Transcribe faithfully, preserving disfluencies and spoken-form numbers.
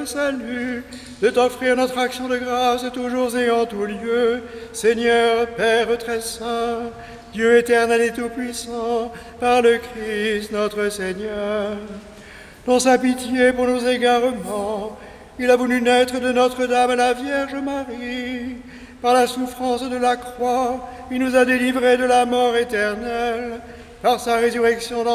notre salut, de t'offrir notre action de grâce toujours et en tout lieu, Seigneur, Père très saint, Dieu éternel et tout-puissant, par le Christ notre Seigneur. Dans sa pitié pour nos égarements, il a voulu naître de Notre-Dame la Vierge Marie. Par la souffrance de la croix, il nous a délivrés de la mort éternelle. Par sa résurrection dans